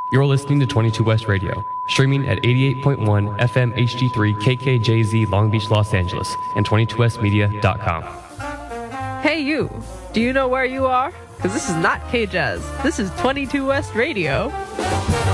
You're listening to 22 West Radio, streaming at 88.1 FM HD3 KKJZ Long Beach, Los Angeles, and 22westmedia.com. Hey you, do you know where you are? Because this is not K-Jazz. This is 22 West Radio.